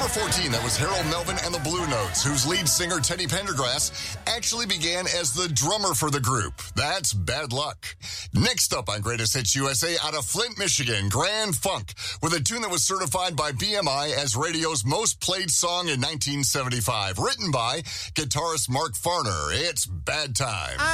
14, that was Harold Melvin and the Blue Notes, whose lead singer, Teddy Pendergrass, actually began as the drummer for the group. That's Bad Luck. Next up on Greatest Hits USA, out of Flint, Michigan, Grand Funk, with a tune that was certified by BMI as radio's most played song in 1975, written by guitarist Mark Farner. It's Bad Time.